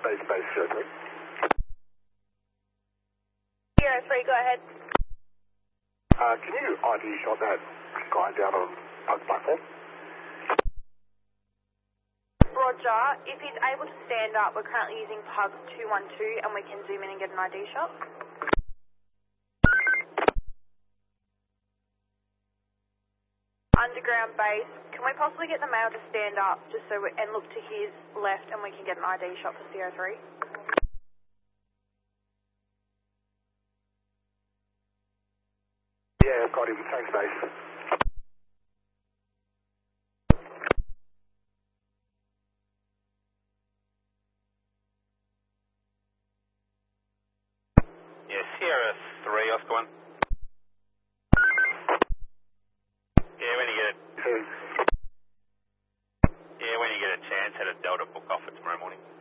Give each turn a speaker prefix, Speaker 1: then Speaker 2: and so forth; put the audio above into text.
Speaker 1: base, Sierra 3.
Speaker 2: Sierra 3, go ahead.
Speaker 1: Can you ID shot that guy down on Pug platform?
Speaker 2: Roger, if he's able to stand up, we're currently using Pug 212 and we can zoom in and get an ID shot. Underground base, can we possibly get the male to stand up just so and look to his left and we can get an ID shot for Sierra 3?
Speaker 1: Yeah, got him. Thanks, base.
Speaker 3: Yeah, Sierra 3, Oscar 1. Yeah, when you get a chance, head a Delta book off for tomorrow morning.